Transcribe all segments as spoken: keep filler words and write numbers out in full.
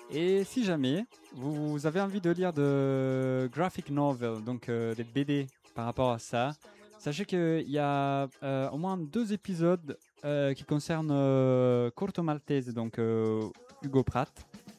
Et si jamais vous avez envie de lire de graphic novel, donc euh, des B D par rapport à ça, sachez qu'il y a euh, au moins deux épisodes euh, qui concernent euh, Corto Maltese, donc euh, Hugo Pratt.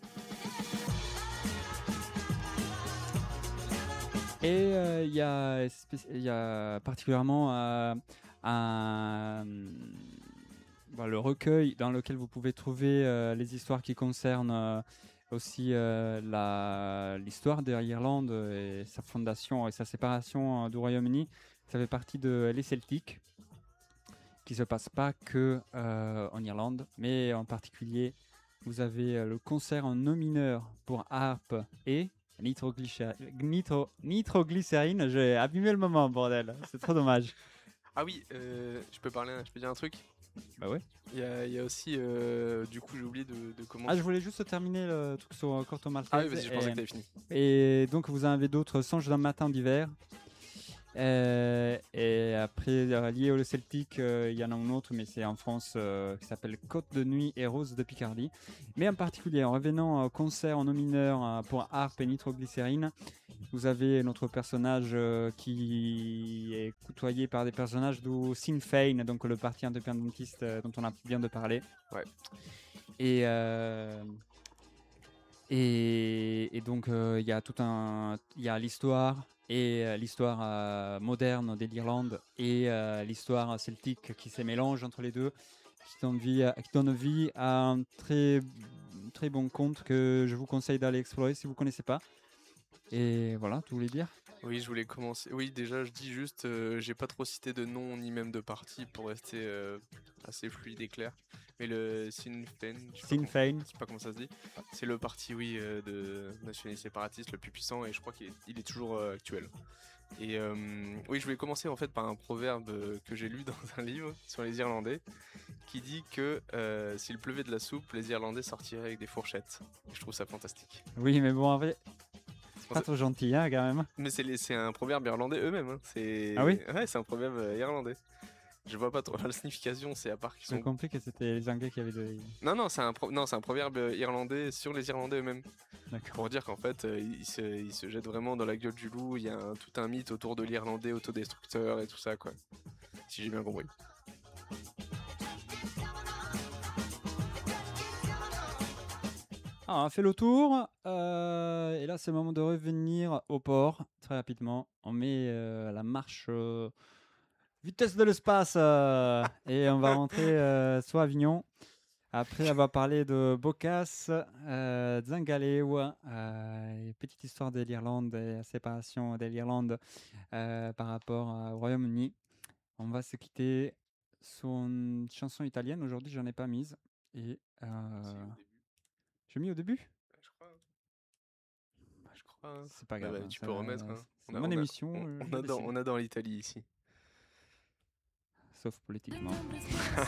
Et euh, il y, a spé- il y a particulièrement euh, un, bah, le recueil dans lequel vous pouvez trouver euh, les histoires qui concernent euh, aussi euh, la- l'histoire de l'Irlande et sa fondation et sa séparation euh, du Royaume-Uni. Ça fait partie de Les Celtiques, qui se passe pas que euh, en Irlande, mais en particulier, vous avez euh, le concert en no mineur pour harpe et nitroglycérine. Nitro, nitroglycérine, j'ai abîmé le moment, bordel. C'est trop dommage. Ah oui, euh, je peux parler, je peux dire un truc. Bah ouais. Il y a, il y a aussi, euh, du coup, j'ai oublié de, de comment. Ah, je voulais juste terminer le truc sur euh, Corto Ah oui, Maltese. vas-y, je pensais Et, que t'avais fini. et donc, vous en avez d'autres, Songe d'un matin d'hiver. Euh, et après, euh, lié au Celtic, euh, il y en a un autre, mais c'est en France, euh, qui s'appelle Côte de nuit et Rose de Picardie. Mais en particulier, en revenant au concert en no mineur euh, pour harpe et nitroglycérine, vous avez notre personnage euh, qui est côtoyé par des personnages du Sinn Féin, donc le parti indépendantiste euh, dont on a bien de parler. Ouais. Et euh, et, et donc, il euh, y a tout un. Il y a l'histoire et euh, l'histoire euh, moderne de l'Irlande et euh, l'histoire celtique qui se mélange entre les deux, qui donne vie à, qui donne vie à un très, très bon conte que je vous conseille d'aller explorer si vous ne connaissez pas. Et voilà, tu voulais dire? Oui, je voulais commencer. Oui, déjà, je dis juste, euh, j'ai pas trop cité de nom ni même de parti pour rester euh, assez fluide et clair. Mais le Sinn Féin, je sais pas Sinn comment, Féin. je sais pas comment ça se dit. C'est le parti, oui, euh, de nationalistes séparatistes le plus puissant et je crois qu'il est, il est toujours euh, actuel. Et euh, oui, je voulais commencer en fait par un proverbe euh, que j'ai lu dans un livre sur les Irlandais qui dit que euh, s'il pleuvait de la soupe, les Irlandais sortiraient avec des fourchettes. Et je trouve ça fantastique. Oui, mais bon, en vrai, c'est Bon, pas c'est- trop gentil, hein, quand même. Mais c'est les- c'est un proverbe irlandais eux-mêmes. Hein. Ah oui? C'est ouais, c'est un proverbe euh, irlandais. Je vois pas trop la signification. C'est à part qu'ils J'ai sont. compris que c'était les Anglais qui avaient de. Non, non, c'est un pro- non, c'est un proverbe euh, irlandais sur les Irlandais eux-mêmes. D'accord. Pour dire qu'en fait, euh, ils se, ils se jettent vraiment dans la gueule du loup. Il y a un- tout un mythe autour de l'Irlandais autodestructeur et tout ça, quoi. Si j'ai bien compris. Ah, on a fait le tour. euh, et là, c'est le moment de revenir au port très rapidement. On met euh, la marche euh, vitesse de l'espace euh, et on va rentrer euh, sur Avignon. Après avoir parlé de Bocas, euh, Zangaleu, euh, et petite histoire de l'Irlande et la séparation de l'Irlande euh, par rapport au Royaume-Uni. On va se quitter sur une chanson italienne. Aujourd'hui, j'en ai pas mise. Et euh, j'ai mis au début. Je crois. Je crois. Hein. C'est pas Bah, grave, bah, hein, tu ça- peux remettre. Hein. c'est On a, mon on a, émission, on, euh, on je adore, décide. on adore l'Italie ici. Sauf politiquement.